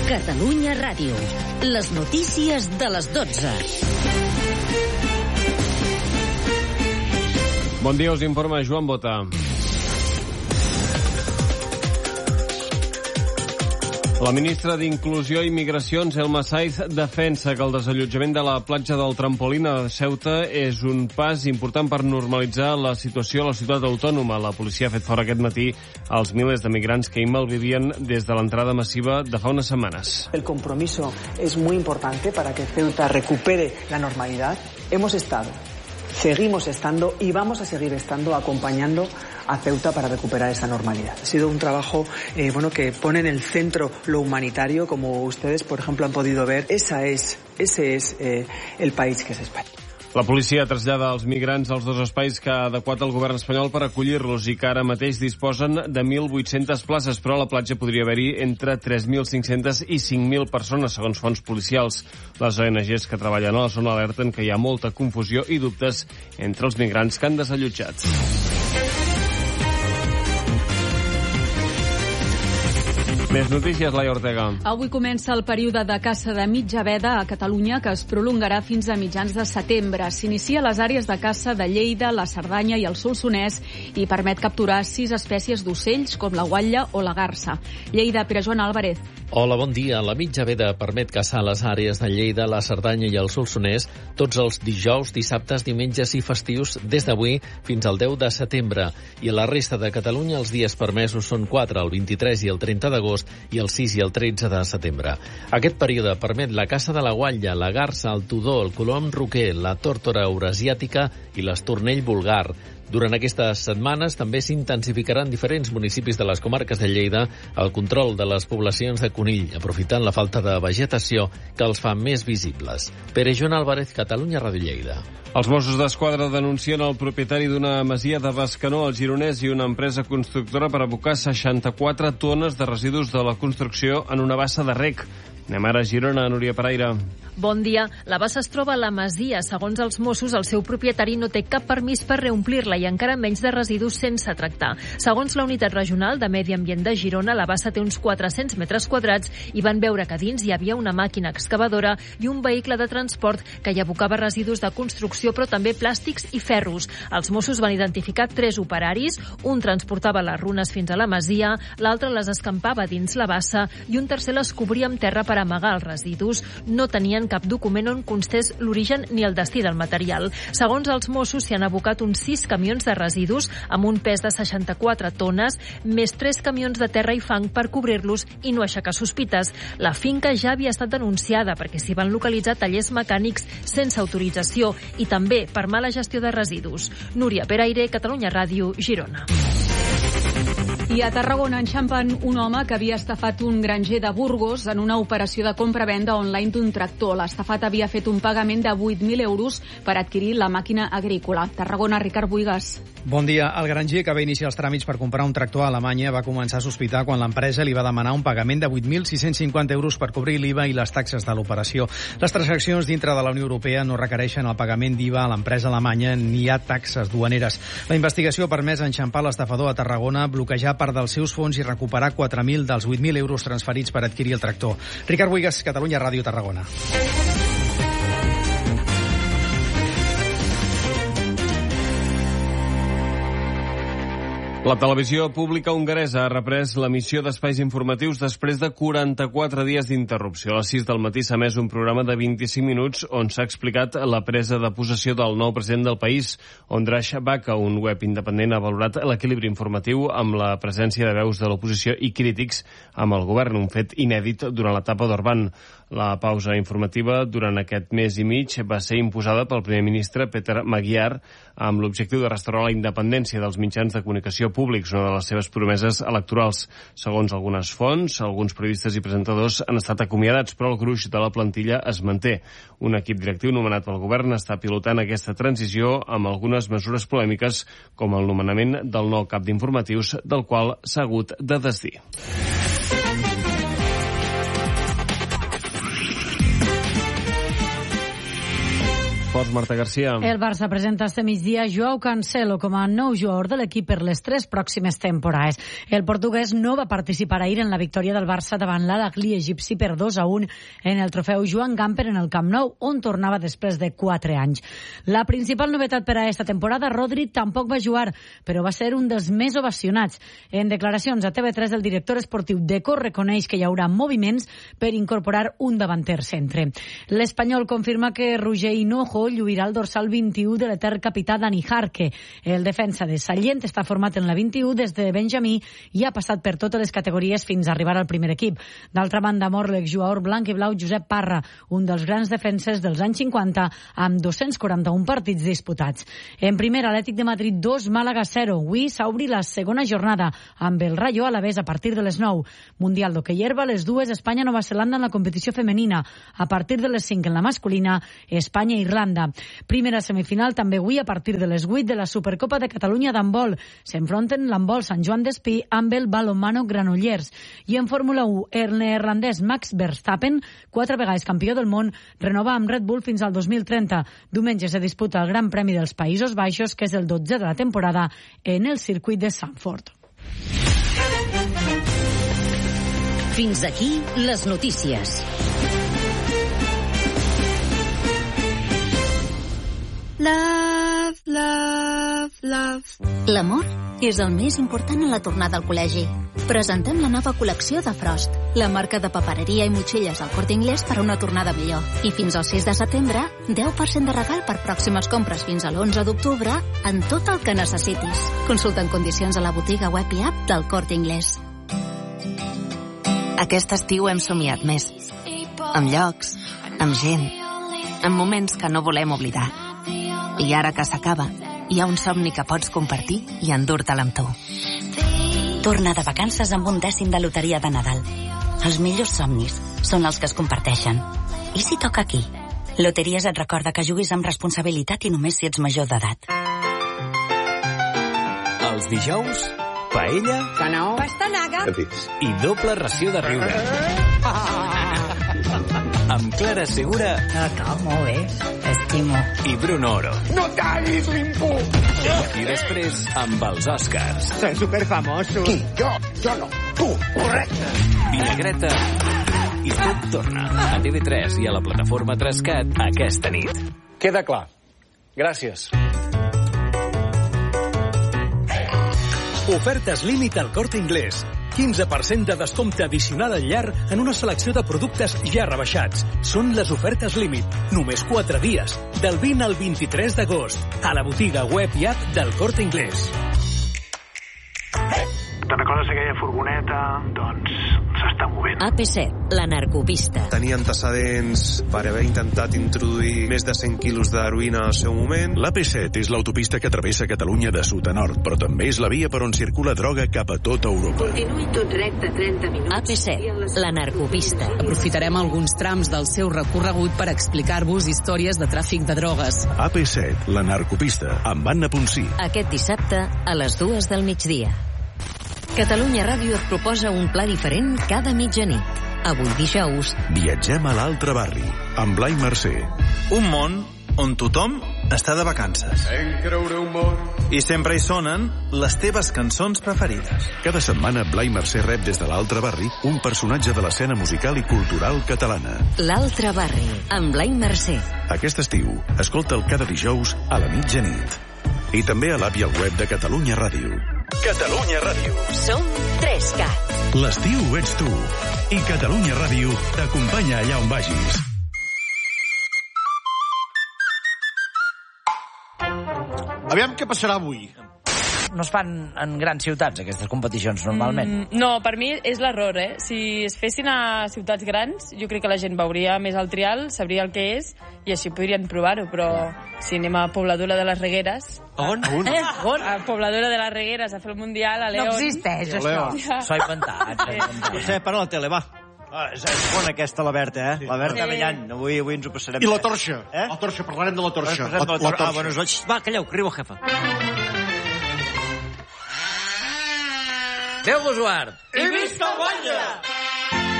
Catalunya Ràdio. Les notícies de les 12. Bon dia, us informa Joan Bota. La ministra d'Inclusió i Migracions, Elma Saiz, defensa que el desallotjament de la platja del Trampolín a Ceuta és un pas important per normalitzar la situació a la ciutat autònoma. La policia ha fet fora aquest matí els milers de migrants que hi malvivien des de l'entrada massiva de fa unes setmanes. El compromiso es muy importante para que Ceuta recupere la normalidad. Hemos estado, seguimos estando y vamos a seguir estando acompañando a Ceuta para recuperar esa normalidad. Ha sido un trabajo que pone en el centro lo humanitario, como ustedes, por ejemplo, han podido ver. Ese es el país que es España. La policia trasllada els migrants als dos espais que ha adequat el govern espanyol per acollir-los i que ara mateix disposen de 1.800 places, però a la platja podria haver-hi entre 3.500 i 5.000 persones, segons fonts policials. Les ONGs que treballen a la zona alerten que hi ha molta confusió i dubtes entre els migrants que han desallotjat. Més notícies, Laia Ortega. Avui comença el període de caça de mitja veda a Catalunya, que es prolongarà fins a mitjans de setembre. S'inicia a les àrees de caça de Lleida, la Cerdanya i el Solsonès i permet capturar 6 espècies d'ocells, com la guatlla o la garsa. Lleida, Pere Joan Álvarez. Hola, bon dia. La mitja veda permet caçar a les àrees de Lleida, la Cerdanya i el Solsonès tots els dijous, dissabtes, diumenges i festius des d'avui fins al 10 de setembre. I a la resta de Catalunya els dies permesos són 4, el 23 i el 30 d'agost, i el 6 i el 13 de setembre. Aquest període permet la caça de la guatlla, la garsa, el tudó, el colom roquer, la tórtora eurasiàtica i l'estornell vulgar. Durant aquestes setmanes també s'intensificarà en diferents municipis de les comarques de Lleida el control de les poblacions de conill, aprofitant la falta de vegetació que els fa més visibles. Pere Joan Álvarez, Catalunya Ràdio Lleida. Els Mossos d'Esquadra denuncien el propietari d'una masia de Bescanó, al Gironès, i una empresa constructora per abocar 64 tones de residus de la construcció en una bassa de rec. Anem ara a Girona, Núria Paraire. Bon dia. La bassa es troba a la masia. Segons els Mossos, el seu propietari no té cap permís per reomplir-la i encara menys de residus sense tractar. Segons la Unitat Regional de Medi Ambient de Girona, la bassa té uns 400 metres quadrats i van veure que dins hi havia una màquina excavadora i un vehicle de transport que hi abocava residus de construcció, però també plàstics i ferros. Els Mossos van identificar 3 operaris. Un transportava les runes fins a la masia, l'altre les escampava dins la bassa i un tercer les cobria amb terra per amagar els residus. No tenien cap document on constés l'origen ni el destí del material. Segons els Mossos, s'hi han abocat uns 6 camions de residus amb un pes de 64 tones, més 3 camions de terra i fang per cobrir-los i no aixecar sospites. La finca ja havia estat denunciada perquè s'hi van localitzar tallers mecànics sense autorització i també per mala gestió de residus. Núria Peraire, Catalunya Ràdio, Girona. I a Tarragona enxampen un home que havia estafat un granger de Burgos en una operació de compra-venda online d'un tractor. L'estafat havia fet un pagament de 8.000 euros per adquirir la màquina agrícola. Tarragona, Ricard Buigas. Bon dia. El granger, que va iniciar els tràmits per comprar un tractor a Alemanya, va començar a sospitar quan l'empresa li va demanar un pagament de 8.650 euros per cobrir l'IVA i les taxes de l'operació. Les transaccions dintre de la Unió Europea no requereixen el pagament d'IVA a l'empresa alemanya ni hi ha taxes duaneres. La investigació ha permès enxampar l'estafador a Tarragona, bloquejar part dels seus fons i recuperar 4.000 dels 8.000 euros transferits per adquirir el tractor. Ricard Buigas, Catalunya Ràdio, Tarragona. La televisió pública hongaresa ha reprès l'emissió d'espais informatius després de 44 dies d'interrupció. A les 6 del matí s'ha emès un programa de 25 minuts on s'ha explicat la presa de possessió del nou president del país. Ondrej Vaka, un web independent, ha valorat l'equilibri informatiu amb la presència de veus de l'oposició i crítics amb el govern, un fet inèdit durant l'etapa d'Orbán. La pausa informativa durant aquest mes i mig va ser imposada pel primer ministre Peter Magyar amb l'objectiu de restaurar la independència dels mitjans de comunicació públics, una de les seves promeses electorals. Segons algunes fonts, alguns periodistes i presentadors han estat acomiadats, però el gruix de la plantilla es manté. Un equip directiu nomenat pel govern està pilotant aquesta transició amb algunes mesures polèmiques, com el nomenament del nou cap d'informatius, del qual s'ha hagut de desdir. esports, Marta Garcia. El Barça presenta este migdia Joao Cancelo com a nou jugador de l'equip per les 3 pròximes temporades. El portuguès no va participar ahir en la victòria del Barça davant l'Al-Ahly egipci per 2-1 en el trofeu Joan Gamper en el Camp Nou, on tornava després de 4 anys. La principal novetat per a esta temporada, Rodri tampoc va jugar, però va ser un dels més ovacionats. En declaracions a TV3, el director esportiu Deco reconeix que hi haurà moviments per incorporar un davanter centre. L'Espanyol confirma que Roger Hinojo lluirà el dorsal 21 de l'etern capità Dani Jarque. El defensa de Sallent està format en la 21 des de Benjamí i ha passat per totes les categories fins a arribar al primer equip. D'altra banda, mor l'exjugador blanc i blau Josep Parra, un dels grans defenses dels anys 50, amb 241 partits disputats. En primera, Atlètic de Madrid 2, Màlaga 0. Avui s'obri la segona jornada amb el Rayo Alavés a partir de les 9. Mundial d'hoquei herba, les dues, Espanya-Nova Zelanda en la competició femenina. A partir de les 5 en la masculina, Espanya-Irlanda. Primera semifinal també avui a partir de les 8 de la Supercopa de Catalunya d'handbol. S'enfronten l'handbol Sant Joan d'Espí amb el balonmano Granollers. I en Fórmula 1, el neerlandès Max Verstappen, 4 vegades campió del món, renova amb Red Bull fins al 2030. Diumenge se disputa el Gran Premi dels Països Baixos, que és el 12è de la temporada, en el circuit de Zandvoort. Fins aquí les notícies. Love, love, love. L'amor és el més important en la tornada al col·legi. Presentem la nova col·lecció de Frost, la marca de papereria i motxilles al Corte Inglés per a una tornada millor. I fins al 6 de setembre, 10% de regal per pròximes compres fins a l'11 d'octubre en tot el que necessitis. Consulta en condicions a la botiga web i app del Corte Inglés. Aquest estiu hem somiat més. Amb llocs, amb gent, amb moments que no volem oblidar. I ara que s'acaba, hi ha un somni que pots compartir i endur-te'l amb tu. Torna de vacances amb un dècim de loteria de Nadal. Els millors somnis són els que es comparteixen. I si toca aquí? Loteries et recorda que juguis amb responsabilitat i només si ets major d'edat. Els dijous, paella, canó, pastanaga i doble ració de riure. Amb Clara Segura. Molt bé, estimo. I Bruno Oro. No tallis l'imput! I després, amb els Oscars. Soy superfamoso. Qui? Jo no. Tu, correcte. Vinagreta. I tot torna a TV3 i a la plataforma 3CAT aquesta nit. Queda clar. Gràcies. Ofertes límit al Corte Inglés. 15% de descompte addicional al llar en una selecció de productes ja rebaixats. Són les ofertes límit. Només 4 dies, del 20 al 23 d'agost, a la botiga web i app del Corte Inglés. Te'n recordes aquella furgoneta? Doncs s'està movent. AP7, la narcopista. Tenia antecedents per haver intentat introduir més de 100 quilos d'heroïna al seu moment. L'AP7 és l'autopista que travessa Catalunya de sud a nord, però també és la via per on circula droga cap a tota Europa. Continuï tot recte 30 minuts. AP7, la narcopista. Aprofitarem alguns trams del seu recorregut per explicar-vos històries de tràfic de drogues. AP7, la narcopista, amb Anna Ponsí. Aquest dissabte a les 2 del migdia. Catalunya Ràdio et proposa un pla diferent cada mitjanit. Avui dijous... Viatgem a l'altre barri, amb Blai Mercè. Un món on tothom està de vacances. I sempre hi sonen les teves cançons preferides. Cada setmana Blai Mercè rep des de l'altre barri un personatge de l'escena musical i cultural catalana. L'altre barri, amb Blai Mercè. Aquest estiu, escolta'l cada dijous a la mitjanit. I també a l'app i al web de Catalunya Ràdio. Catalunya Ràdio. Som 3CAT. L'estiu ets tu. I Catalunya Ràdio t'acompanya allà on vagis. Aviam què passarà avui. No es fan en grans ciutats, aquestes competicions, normalment. No, per mi és l'error, eh? Si es fessin a ciutats grans, jo crec que la gent veuria més el trial, sabria el que és, i així podrien provar-ho, però si anem a Pobladora de les Regueres... On? On? A Pobladora de les Regueres, a fer el Mundial, a León. No existeix, això. S'ho ha inventat. José, para la tele, va. És bona aquesta, la Berta, eh? La Berta Avellan. Avui ens ho passarem. I la torxa. La torxa, parlarem de la torxa. Bueno, va, calleu, que arriba el jefe. Déu vos guard. I visca el batlle!